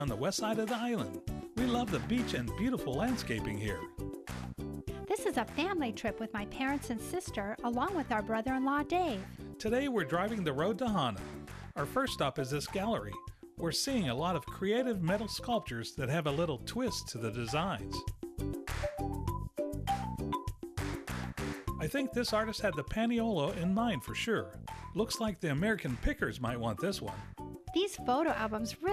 on the west side of the island. We love the beach and beautiful landscaping here. This is a family trip with my parents and sister, along with our brother-in-law, Dave. Today we're driving the road to Hana. Our first stop is this gallery. We're seeing a lot of creative metal sculptures that have a little twist to the designs. I think this artist had the Paniolo in mind for sure. Looks like the American Pickers might want this one. These photo albums really